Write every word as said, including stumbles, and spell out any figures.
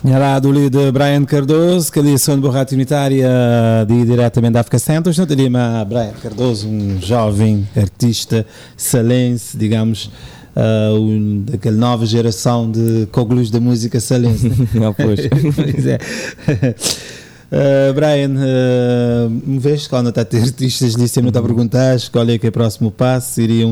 Era do de Brian Cardoso, que ali são de borrata unitária de diretamente da África Central. Não teria mais Brian Cardoso, um jovem artista salense, digamos, uh, um, daquela nova geração de coglos da música salense. Não, pois. Pois é. Uh, Brian, uh, me vês quando está a ter artistas ali, sempre está a perguntar qual é que é o próximo passo, iriam